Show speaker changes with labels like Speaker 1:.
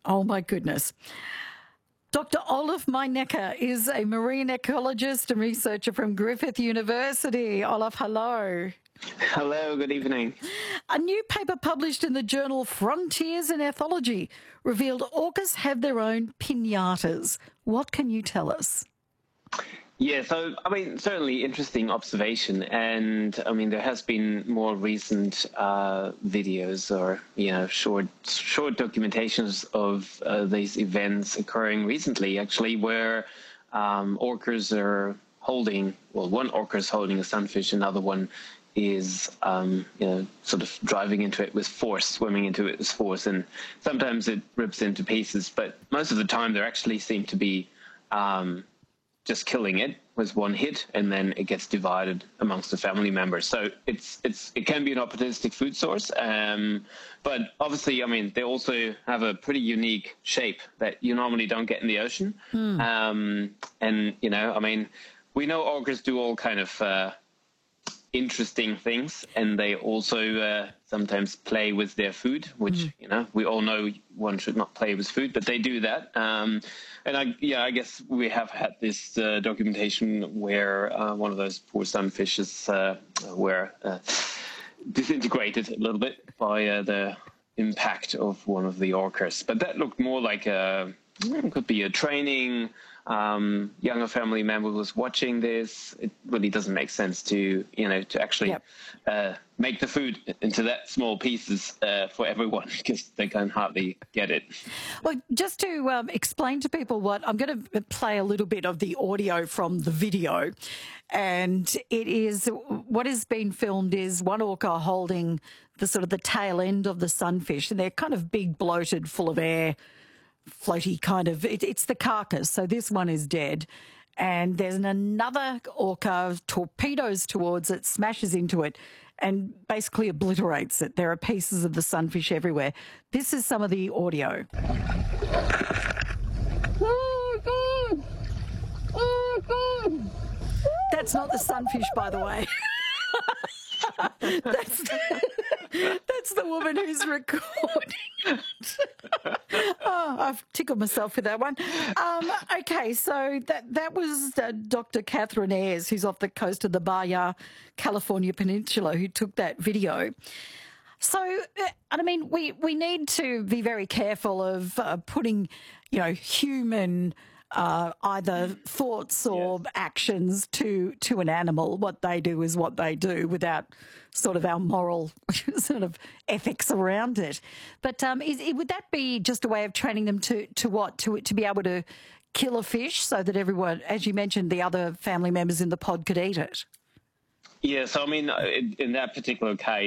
Speaker 1: Oh, my goodness. Dr. Olaf Meinecker is a marine ecologist and researcher from Griffith University. Olaf, hello.
Speaker 2: Hello, good evening.
Speaker 1: A new paper published in the journal Frontiers in Ethology revealed orcas have their own piñatas. What can you tell us?
Speaker 2: Yeah, so, certainly interesting observation. And, there has been more recent videos or, short documentations of these events occurring recently, actually, where orcas are holding, one orca is holding a sunfish, another one is, sort of driving into it with force, swimming into it with force. And sometimes it rips into pieces, but most of the time there actually seem to be just killing it with one hit, and then it gets divided amongst the family members. So it can be an opportunistic food source, but obviously, they also have a pretty unique shape that you normally don't get in the ocean. And we know orcas do all kind of interesting things, and they also sometimes play with their food, which we all know one should not play with food, but they do that. And I guess we have had this documentation where one of those poor sunfishes were disintegrated a little bit by the impact of one of the orcas. But that looked more like could be a training. Younger family member was watching this. It really doesn't make sense to actually make the food into that small pieces for everyone, because they can hardly get it.
Speaker 1: Well, just to explain to people I'm going to play a little bit of the audio from the video, and it is what has been filmed is one orca holding the sort of the tail end of the sunfish, and they're kind of big, bloated, full of air, floaty kind of, it's the carcass. So this one is dead. And there's another orca torpedoes towards it, smashes into it, and basically obliterates it. There are pieces of the sunfish everywhere. This is some of the audio.
Speaker 3: Oh, God! Oh, God!
Speaker 1: That's not the sunfish, by the way. That's the woman who's recording it. Oh, I've tickled myself with that one. Okay, so that was Dr. Catherine Ayres, who's off the coast of the Baja, California Peninsula, who took that video. So, we need to be very careful of putting, human either thoughts or actions to an animal. What they do is what they do, without sort of our moral sort of ethics around it. But would that be just a way of training them to be able to kill a fish so that everyone, as you mentioned, the other family members in the pod could eat it?
Speaker 2: Yeah, so in that particular case,